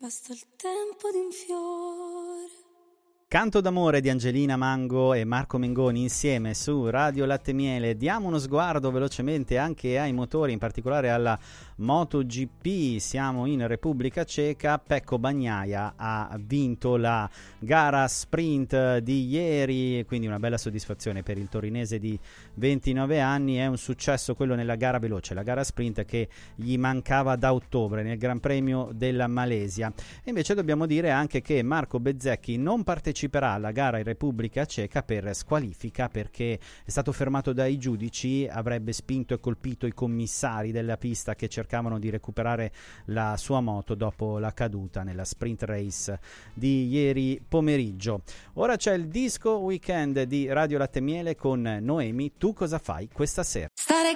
basta il tempo di un fiore. Canto d'amore di Angelina Mango e Marco Mengoni insieme su Radio Latte Miele. Diamo uno sguardo velocemente anche ai motori, in particolare alla MotoGP. Siamo in Repubblica Ceca. Pecco Bagnaia ha vinto la gara sprint di ieri, quindi una bella soddisfazione per il torinese di 29 anni. È un successo quello nella gara veloce, la gara sprint che gli mancava da ottobre nel Gran Premio della Malesia. E invece dobbiamo dire anche che Marco Bezzecchi non parteciperà alla gara in Repubblica Ceca per squalifica, perché è stato fermato dai giudici. Avrebbe spinto e colpito i commissari della pista che cercavano di recuperare la sua moto dopo la caduta nella sprint race di ieri pomeriggio. Ora c'è il disco weekend di Radio Latte Miele con Noemi. Tu cosa fai questa sera?